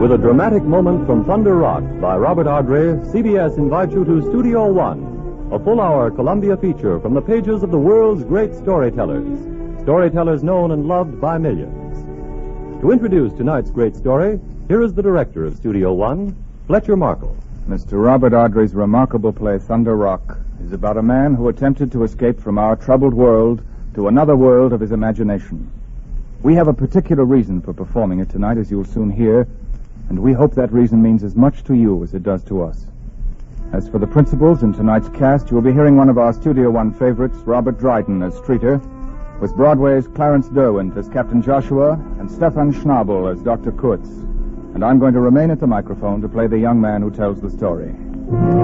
With a dramatic moment from Thunder Rock by Robert Ardrey, CBS invites you to Studio One, a full-hour Columbia feature from the pages of the world's great storytellers known and loved by millions. To introduce tonight's great story, here is the director of Studio One, Fletcher Markle. Mr. Robert Ardrey's remarkable play, Thunder Rock, is about a man who attempted to escape from our troubled world to another world of his imagination. We have a particular reason for performing it tonight, as you'll soon hear, and we hope that reason means as much to you as it does to us. As for the principals in tonight's cast, you'll be hearing one of our Studio One favorites, Robert Dryden as Streeter, with Broadway's Clarence Derwent as Captain Joshua and Stefan Schnabel as Dr. Kurtz. And I'm going to remain at the microphone to play the young man who tells the story.